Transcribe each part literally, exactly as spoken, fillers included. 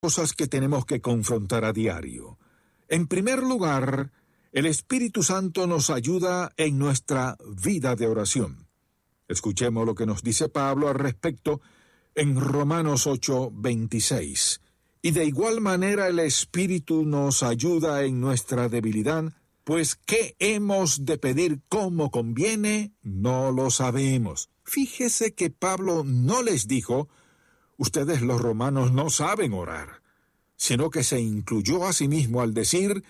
cosas que tenemos que confrontar a diario. En primer lugar, el Espíritu Santo nos ayuda en nuestra vida de oración. Escuchemos lo que nos dice Pablo al respecto en Romanos ocho, veintiséis. Y de igual manera el Espíritu nos ayuda en nuestra debilidad, pues ¿qué hemos de pedir como conviene? No lo sabemos. Fíjese que Pablo no les dijo, ustedes los romanos no saben orar, sino que se incluyó a sí mismo al decir,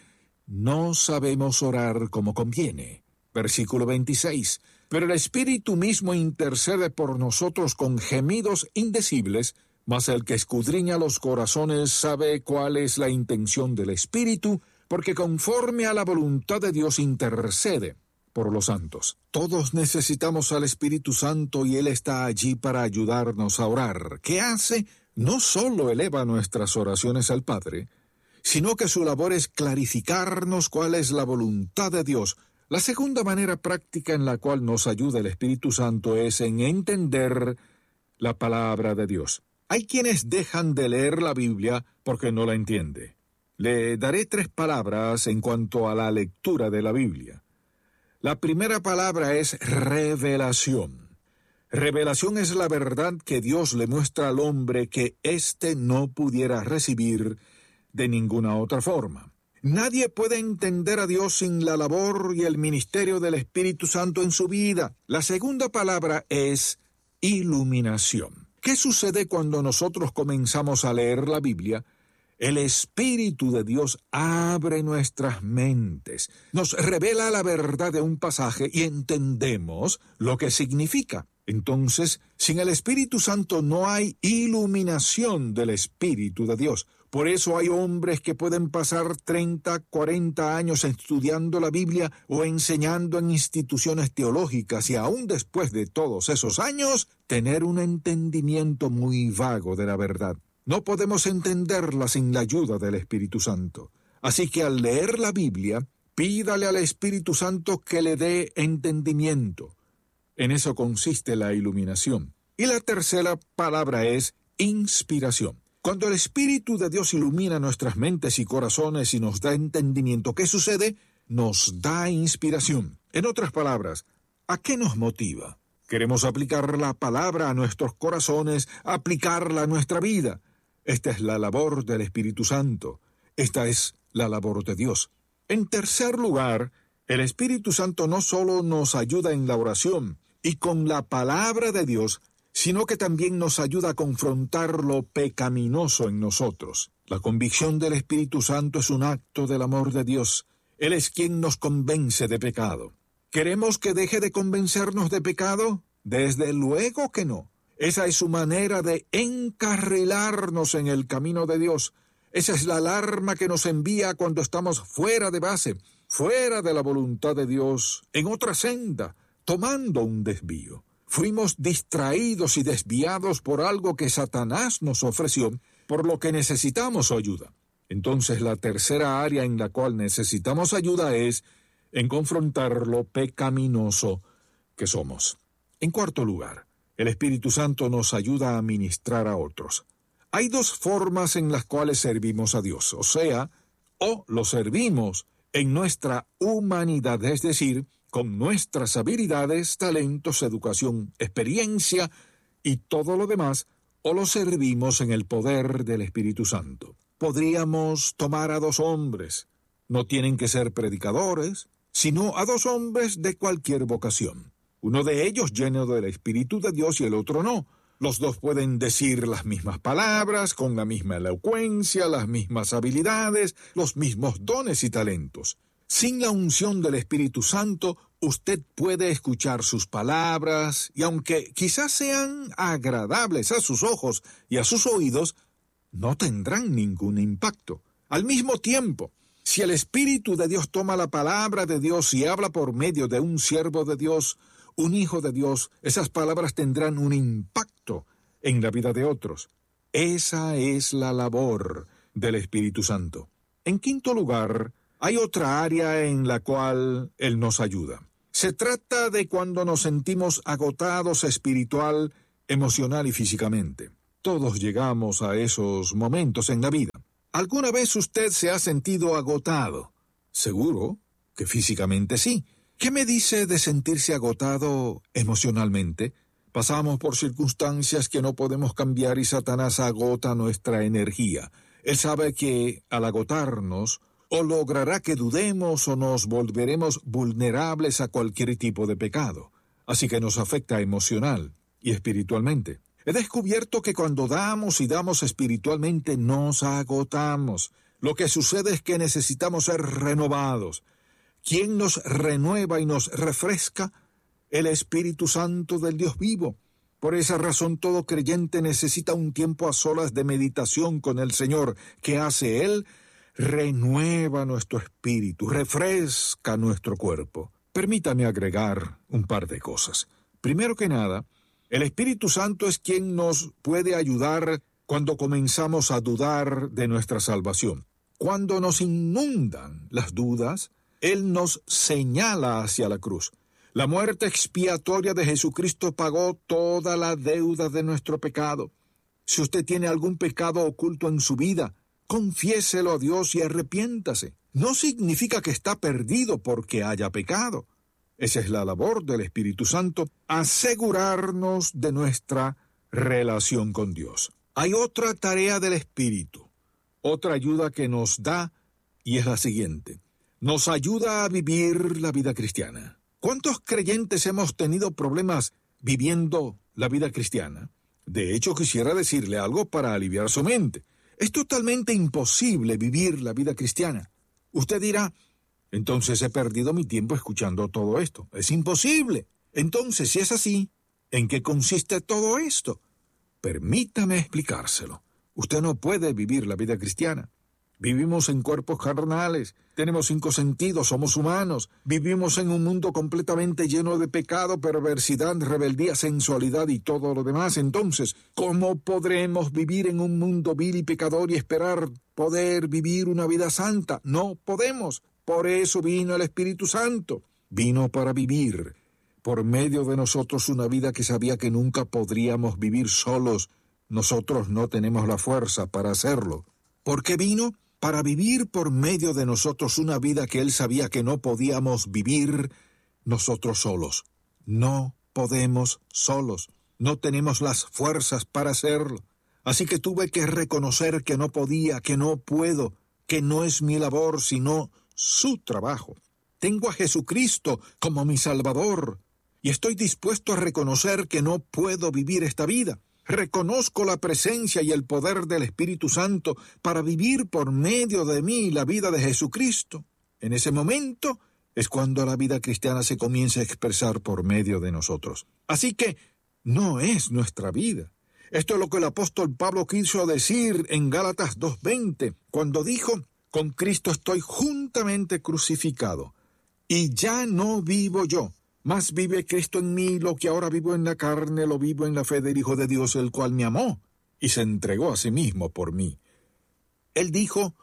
no sabemos orar como conviene. Versículo veintiséis. Pero el Espíritu mismo intercede por nosotros con gemidos indecibles, mas el que escudriña los corazones sabe cuál es la intención del Espíritu, porque conforme a la voluntad de Dios intercede por los santos. Todos necesitamos al Espíritu Santo y Él está allí para ayudarnos a orar. ¿Qué hace? No solo eleva nuestras oraciones al Padre, sino que su labor es clarificarnos cuál es la voluntad de Dios. La segunda manera práctica en la cual nos ayuda el Espíritu Santo es en entender la palabra de Dios. Hay quienes dejan de leer la Biblia porque no la entiende. Le daré tres palabras en cuanto a la lectura de la Biblia. La primera palabra es revelación. Revelación es la verdad que Dios le muestra al hombre que éste no pudiera recibir de ninguna otra forma. Nadie puede entender a Dios sin la labor y el ministerio del Espíritu Santo en su vida. La segunda palabra es iluminación. ¿Qué sucede cuando nosotros comenzamos a leer la Biblia? El Espíritu de Dios abre nuestras mentes, nos revela la verdad de un pasaje y entendemos lo que significa. Entonces, sin el Espíritu Santo no hay iluminación del Espíritu de Dios. Por eso hay hombres que pueden pasar treinta, cuarenta años estudiando la Biblia o enseñando en instituciones teológicas y aún después de todos esos años, tener un entendimiento muy vago de la verdad. No podemos entenderla sin la ayuda del Espíritu Santo. Así que al leer la Biblia, pídale al Espíritu Santo que le dé entendimiento. En eso consiste la iluminación. Y la tercera palabra es inspiración. Cuando el Espíritu de Dios ilumina nuestras mentes y corazones y nos da entendimiento, ¿qué sucede? Nos da inspiración. En otras palabras, ¿a qué nos motiva? Queremos aplicar la palabra a nuestros corazones, aplicarla a nuestra vida. Esta es la labor del Espíritu Santo. Esta es la labor de Dios. En tercer lugar, el Espíritu Santo no solo nos ayuda en la oración y con la palabra de Dios, sino que también nos ayuda a confrontar lo pecaminoso en nosotros. La convicción del Espíritu Santo es un acto del amor de Dios. Él es quien nos convence de pecado. ¿Queremos que deje de convencernos de pecado? Desde luego que no. Esa es su manera de encarrilarnos en el camino de Dios. Esa es la alarma que nos envía cuando estamos fuera de base, fuera de la voluntad de Dios, en otra senda, tomando un desvío. Fuimos distraídos y desviados por algo que Satanás nos ofreció, por lo que necesitamos su ayuda. Entonces la tercera área en la cual necesitamos ayuda es en confrontar lo pecaminoso que somos. En cuarto lugar, el Espíritu Santo nos ayuda a ministrar a otros. Hay dos formas en las cuales servimos a Dios, o sea, o lo servimos en nuestra humanidad, es decir, con nuestras habilidades, talentos, educación, experiencia y todo lo demás, o lo servimos en el poder del Espíritu Santo. Podríamos tomar a dos hombres, no tienen que ser predicadores, sino a dos hombres de cualquier vocación. Uno de ellos lleno del Espíritu de Dios y el otro no. Los dos pueden decir las mismas palabras, con la misma elocuencia, las mismas habilidades, los mismos dones y talentos. Sin la unción del Espíritu Santo, usted puede escuchar sus palabras, y aunque quizás sean agradables a sus ojos y a sus oídos, no tendrán ningún impacto. Al mismo tiempo, si el Espíritu de Dios toma la palabra de Dios y habla por medio de un siervo de Dios, un hijo de Dios, esas palabras tendrán un impacto en la vida de otros. Esa es la labor del Espíritu Santo. En quinto lugar, hay otra área en la cual Él nos ayuda. Se trata de cuando nos sentimos agotados espiritual, emocional y físicamente. Todos llegamos a esos momentos en la vida. ¿Alguna vez usted se ha sentido agotado? Seguro que físicamente sí. ¿Qué me dice de sentirse agotado emocionalmente? Pasamos por circunstancias que no podemos cambiar y Satanás agota nuestra energía. Él sabe que al agotarnos, o logrará que dudemos o nos volveremos vulnerables a cualquier tipo de pecado. Así que nos afecta emocional y espiritualmente. He descubierto que cuando damos y damos espiritualmente nos agotamos. Lo que sucede es que necesitamos ser renovados. ¿Quién nos renueva y nos refresca? El Espíritu Santo del Dios vivo. Por esa razón todo creyente necesita un tiempo a solas de meditación con el Señor. ¿Qué hace Él? Renueva nuestro espíritu, refresca nuestro cuerpo. Permítame agregar un par de cosas. Primero que nada, el Espíritu Santo es quien nos puede ayudar cuando comenzamos a dudar de nuestra salvación. Cuando nos inundan las dudas, Él nos señala hacia la cruz. La muerte expiatoria de Jesucristo pagó toda la deuda de nuestro pecado. Si usted tiene algún pecado oculto en su vida, confiéselo a Dios y arrepiéntase. No significa que está perdido porque haya pecado. Esa es la labor del Espíritu Santo, asegurarnos de nuestra relación con Dios. Hay otra tarea del Espíritu, otra ayuda que nos da, y es la siguiente. Nos ayuda a vivir la vida cristiana. ¿Cuántos creyentes hemos tenido problemas viviendo la vida cristiana? De hecho, quisiera decirle algo para aliviar su mente. Es totalmente imposible vivir la vida cristiana. Usted dirá, entonces he perdido mi tiempo escuchando todo esto. Es imposible. Entonces, si es así, ¿en qué consiste todo esto? Permítame explicárselo. Usted no puede vivir la vida cristiana. Vivimos en cuerpos carnales, tenemos cinco sentidos, somos humanos, vivimos en un mundo completamente lleno de pecado, perversidad, rebeldía, sensualidad y todo lo demás. Entonces, ¿cómo podremos vivir en un mundo vil y pecador y esperar poder vivir una vida santa? No podemos. Por eso vino el Espíritu Santo. Vino para vivir por medio de nosotros una vida que sabía que nunca podríamos vivir solos. Nosotros no tenemos la fuerza para hacerlo. ¿Por qué vino? Para vivir por medio de nosotros una vida que Él sabía que no podíamos vivir nosotros solos. No podemos solos. No tenemos las fuerzas para hacerlo. Así que tuve que reconocer que no podía, que no puedo, que no es mi labor, sino su trabajo. Tengo a Jesucristo como mi Salvador y estoy dispuesto a reconocer que no puedo vivir esta vida. Reconozco la presencia y el poder del Espíritu Santo para vivir por medio de mí la vida de Jesucristo. En ese momento es cuando la vida cristiana se comienza a expresar por medio de nosotros. Así que no es nuestra vida. Esto es lo que el apóstol Pablo quiso decir en Gálatas dos veinte, cuando dijo, con Cristo estoy juntamente crucificado, y ya no vivo yo, mas vive Cristo en mí. Lo que ahora vivo en la carne, lo vivo en la fe del Hijo de Dios, el cual me amó y se entregó a sí mismo por mí. Él dijo,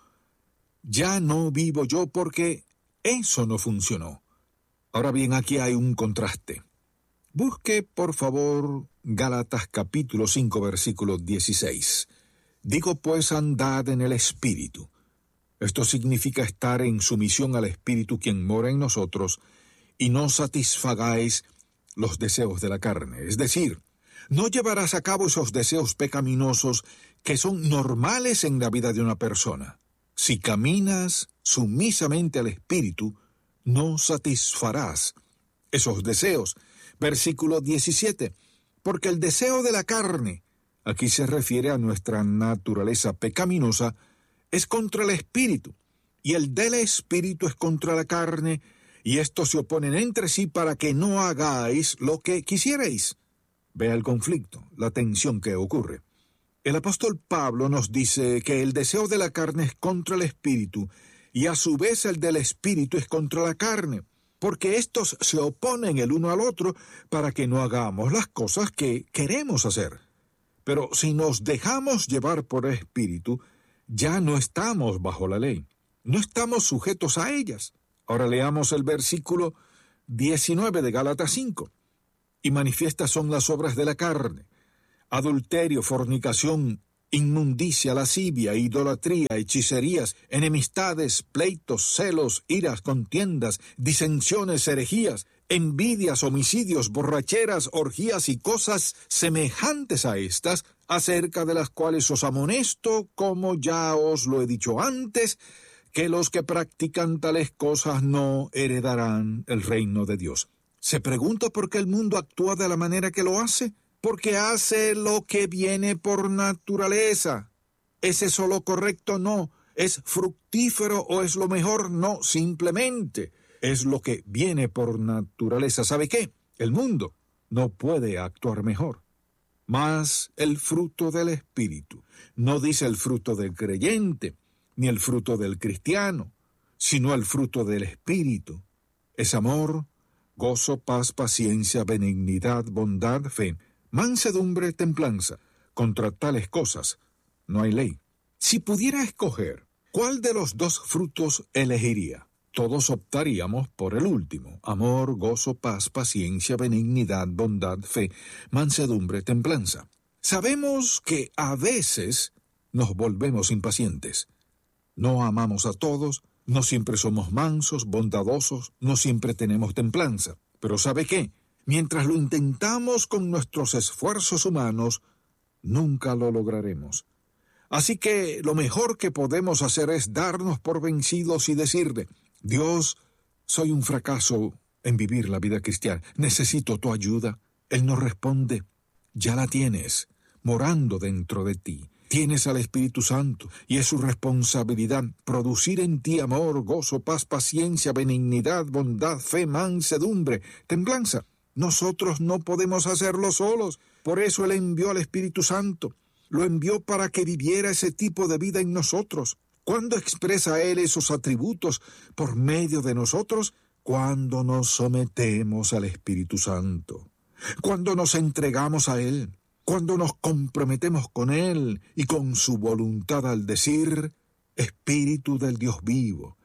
ya no vivo yo, porque eso no funcionó. Ahora bien, aquí hay un contraste. Busque, por favor, Gálatas capítulo cinco, versículo dieciséis. Digo pues, andad en el Espíritu. Esto significa estar en sumisión al Espíritu quien mora en nosotros, y no satisfagáis los deseos de la carne. Es decir, no llevarás a cabo esos deseos pecaminosos que son normales en la vida de una persona. Si caminas sumisamente al Espíritu, no satisfarás esos deseos. Versículo diecisiete. Porque el deseo de la carne, aquí se refiere a nuestra naturaleza pecaminosa, es contra el Espíritu, y el del Espíritu es contra la carne, y estos se oponen entre sí para que no hagáis lo que quisierais. Vea el conflicto, la tensión que ocurre. El apóstol Pablo nos dice que el deseo de la carne es contra el Espíritu, y a su vez el del Espíritu es contra la carne, porque estos se oponen el uno al otro para que no hagamos las cosas que queremos hacer. Pero si nos dejamos llevar por el Espíritu, ya no estamos bajo la ley, no estamos sujetos a ellas. Ahora leamos el versículo diecinueve de Gálatas cinco. Y manifiestas son las obras de la carne, adulterio, fornicación, inmundicia, lascivia, idolatría, hechicerías, enemistades, pleitos, celos, iras, contiendas, disensiones, herejías, envidias, homicidios, borracheras, orgías y cosas semejantes a estas, acerca de las cuales os amonesto, como ya os lo he dicho antes, que los que practican tales cosas no heredarán el reino de Dios. ¿Se pregunta por qué el mundo actúa de la manera que lo hace? Porque hace lo que viene por naturaleza. ¿Es eso lo correcto? No. ¿Es fructífero o es lo mejor? No, simplemente es lo que viene por naturaleza. ¿Sabe qué? El mundo no puede actuar mejor. Mas el fruto del Espíritu, no dice el fruto del creyente, ni el fruto del cristiano, sino el fruto del Espíritu. Es amor, gozo, paz, paciencia, benignidad, bondad, fe, mansedumbre, templanza. Contra tales cosas no hay ley. Si pudiera escoger, ¿cuál de los dos frutos elegiría? Todos optaríamos por el último: amor, gozo, paz, paciencia, benignidad, bondad, fe, mansedumbre, templanza. Sabemos que a veces nos volvemos impacientes. No amamos a todos, no siempre somos mansos, bondadosos, no siempre tenemos templanza. Pero ¿sabe qué? Mientras lo intentamos con nuestros esfuerzos humanos, nunca lo lograremos. Así que lo mejor que podemos hacer es darnos por vencidos y decirle: Dios, soy un fracaso en vivir la vida cristiana. Necesito tu ayuda. Él nos responde: ya la tienes, morando dentro de ti. Tienes al Espíritu Santo y es su responsabilidad producir en ti amor, gozo, paz, paciencia, benignidad, bondad, fe, mansedumbre, templanza. Nosotros no podemos hacerlo solos. Por eso Él envió al Espíritu Santo. Lo envió para que viviera ese tipo de vida en nosotros. ¿Cuándo expresa Él esos atributos por medio de nosotros? Cuando nos sometemos al Espíritu Santo. Cuando nos entregamos a Él. Cuando nos comprometemos con Él y con su voluntad al decir: Espíritu del Dios vivo,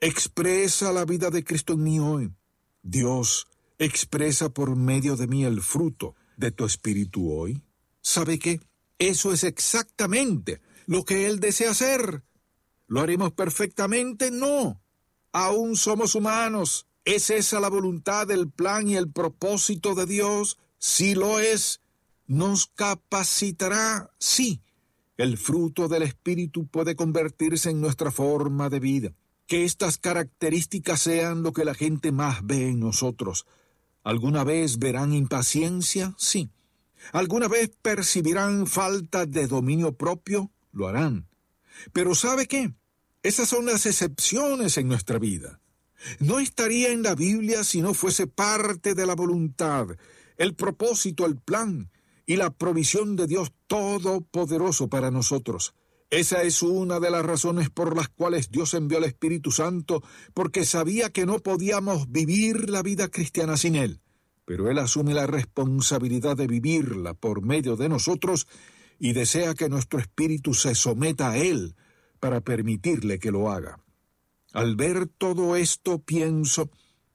expresa la vida de Cristo en mí hoy. Dios, expresa por medio de mí el fruto de tu Espíritu hoy. ¿Sabe qué? Eso es exactamente lo que Él desea hacer. ¿Lo haremos perfectamente? No. Aún somos humanos. ¿Es esa la voluntad, el plan y el propósito de Dios? Sí lo es. ¿Nos capacitará? Sí. El fruto del Espíritu puede convertirse en nuestra forma de vida. Que estas características sean lo que la gente más ve en nosotros. ¿Alguna vez verán impaciencia? Sí. ¿Alguna vez percibirán falta de dominio propio? Lo harán. Pero ¿sabe qué? Esas son las excepciones en nuestra vida. No estaría en la Biblia si no fuese parte de la voluntad, el propósito, el plan y la provisión de Dios Todopoderoso para nosotros. Esa es una de las razones por las cuales Dios envió al Espíritu Santo, porque sabía que no podíamos vivir la vida cristiana sin Él. Pero Él asume la responsabilidad de vivirla por medio de nosotros y desea que nuestro espíritu se someta a Él para permitirle que lo haga. Al ver todo esto pienso: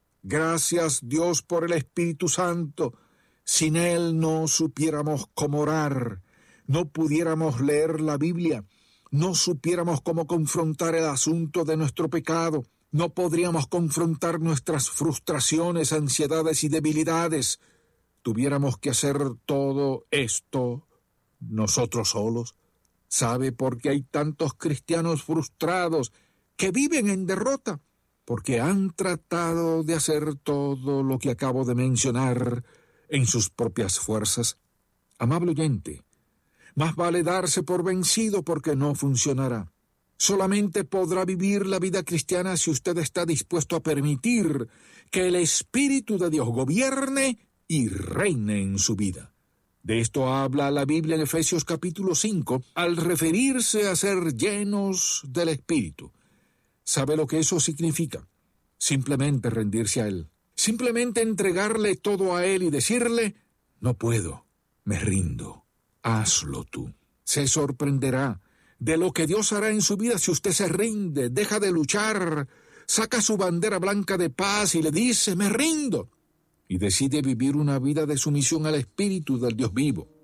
gracias Dios por el Espíritu Santo. Sin Él no supiéramos cómo orar, no pudiéramos leer la Biblia, no supiéramos cómo confrontar el asunto de nuestro pecado, no podríamos confrontar nuestras frustraciones, ansiedades y debilidades. Tuviéramos que hacer todo esto nosotros solos. ¿Sabe por qué hay tantos cristianos frustrados que viven en derrota? Porque han tratado de hacer todo lo que acabo de mencionar en sus propias fuerzas. Amable oyente, más vale darse por vencido porque no funcionará. Solamente podrá vivir la vida cristiana si usted está dispuesto a permitir que el Espíritu de Dios gobierne y reine en su vida. De esto habla la Biblia en Efesios capítulo cinco, al referirse a ser llenos del Espíritu. ¿Sabe lo que eso significa? Simplemente rendirse a Él. Simplemente entregarle todo a Él y decirle: no puedo, me rindo, hazlo tú. Se sorprenderá de lo que Dios hará en su vida si usted se rinde, deja de luchar, saca su bandera blanca de paz y le dice: me rindo, y decide vivir una vida de sumisión al Espíritu del Dios vivo.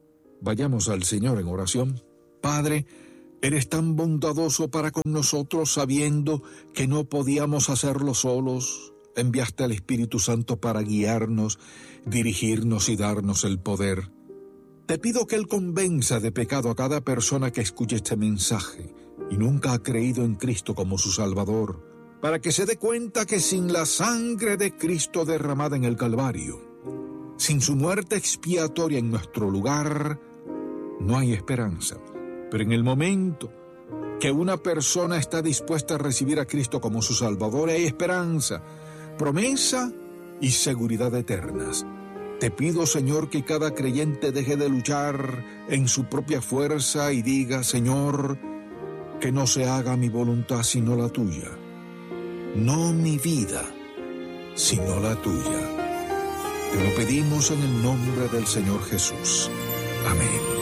Vayamos al Señor en oración. Padre, eres tan bondadoso para con nosotros, sabiendo que no podíamos hacerlo solos. Enviaste al Espíritu Santo para guiarnos, dirigirnos y darnos el poder. Te pido que Él convenza de pecado a cada persona que escuche este mensaje y nunca ha creído en Cristo como su Salvador, para que se dé cuenta que sin la sangre de Cristo derramada en el Calvario, sin su muerte expiatoria en nuestro lugar, no hay esperanza. Pero en el momento que una persona está dispuesta a recibir a Cristo como su Salvador, hay esperanza, promesa y seguridad eternas. Te pido, Señor, que cada creyente deje de luchar en su propia fuerza y diga, Señor, que no se haga mi voluntad sino la tuya. No mi vida, sino la tuya. Te lo pedimos en el nombre del Señor Jesús. Amén.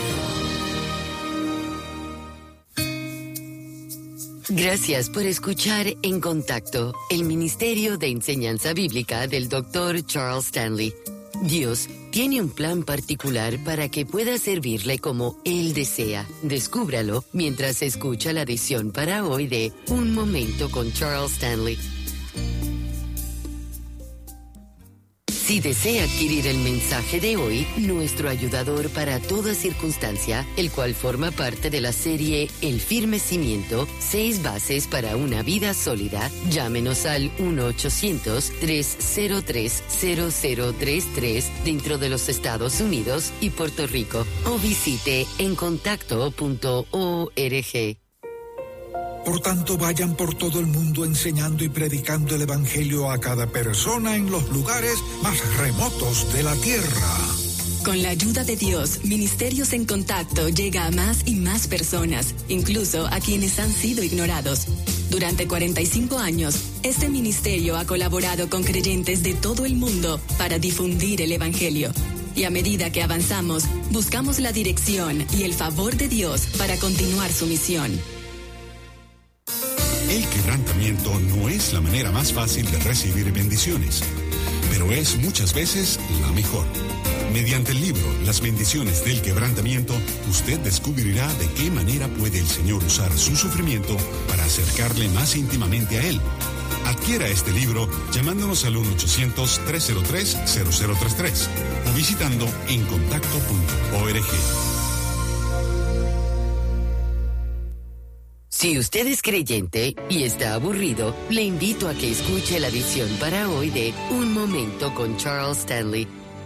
Gracias por escuchar En Contacto, el Ministerio de Enseñanza Bíblica del doctor Charles Stanley. Dios tiene un plan particular para que pueda servirle como Él desea. Descúbralo mientras escucha la edición para hoy de Un Momento con Charles Stanley. Si desea adquirir el mensaje de hoy, nuestro ayudador para toda circunstancia, el cual forma parte de la serie El Firme Cimiento, seis bases para una vida sólida, llámenos al uno ochocientos, tres cero tres, cero cero tres tres dentro de los Estados Unidos y Puerto Rico o visite en contacto punto org. Por tanto, vayan por todo el mundo enseñando y predicando el Evangelio a cada persona en los lugares más remotos de la tierra. Con la ayuda de Dios, Ministerios en Contacto llega a más y más personas, incluso a quienes han sido ignorados. Durante cuarenta y cinco años, este ministerio ha colaborado con creyentes de todo el mundo para difundir el Evangelio. Y a medida que avanzamos, buscamos la dirección y el favor de Dios para continuar su misión. El quebrantamiento no es la manera más fácil de recibir bendiciones, pero es muchas veces la mejor. Mediante el libro Las bendiciones del quebrantamiento, usted descubrirá de qué manera puede el Señor usar su sufrimiento para acercarle más íntimamente a Él. Adquiera este libro llamándonos al uno ochocientos, tres cero tres, cero cero tres tres o visitando en contacto punto org. Si usted es creyente y está aburrido, le invito a que escuche la edición para hoy de Un Momento con Charles Stanley.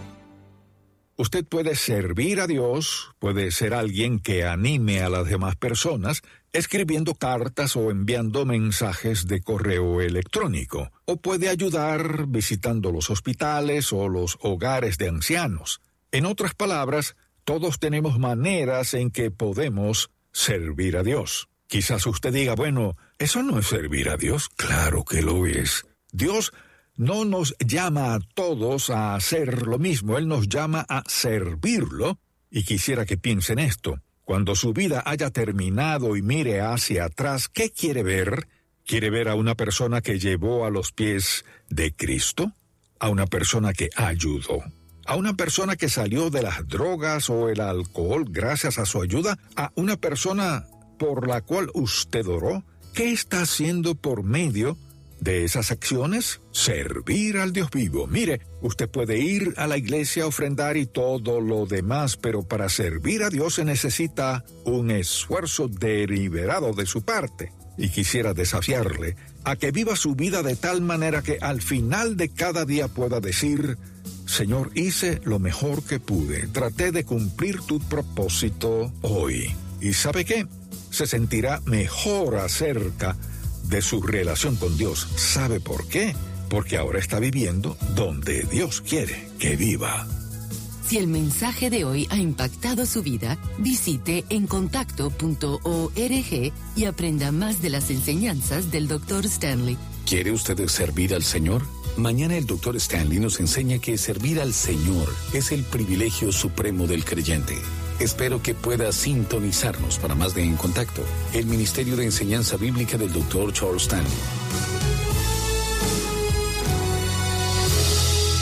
Usted puede servir a Dios, puede ser alguien que anime a las demás personas, escribiendo cartas o enviando mensajes de correo electrónico, o puede ayudar visitando los hospitales o los hogares de ancianos. En otras palabras, todos tenemos maneras en que podemos servir a Dios. Quizás usted diga, bueno, ¿eso no es servir a Dios? Claro que lo es. Dios no nos llama a todos a hacer lo mismo, Él nos llama a servirlo, y quisiera que piensen esto. Cuando su vida haya terminado y mire hacia atrás, ¿qué quiere ver? ¿Quiere ver a una persona que llevó a los pies de Cristo? ¿A una persona que ayudó? ¿A una persona que salió de las drogas o el alcohol gracias a su ayuda? ¿A una persona por la cual usted oró? ¿Qué está haciendo por medio de esas acciones? Servir al Dios vivo. Mire, usted puede ir a la iglesia a ofrendar y todo lo demás, pero para servir a Dios se necesita un esfuerzo deliberado de su parte. Y quisiera desafiarle a que viva su vida de tal manera que al final de cada día pueda decir, Señor, hice lo mejor que pude, traté de cumplir tu propósito hoy. ¿Y sabe qué? Se sentirá mejor acerca de su relación con Dios. ¿Sabe por qué? Porque ahora está viviendo donde Dios quiere que viva. Si el mensaje de hoy ha impactado su vida, visite en contacto punto org y aprenda más de las enseñanzas del doctor Stanley. ¿Quiere usted servir al Señor? Mañana el doctor Stanley nos enseña que servir al Señor es el privilegio supremo del creyente. Espero que pueda sintonizarnos para más de En Contacto, el Ministerio de Enseñanza Bíblica del doctor Charles Stanley.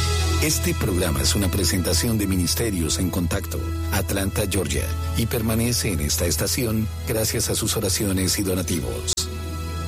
Este programa es una presentación de Ministerios en Contacto, Atlanta, Georgia, y permanece en esta estación gracias a sus oraciones y donativos.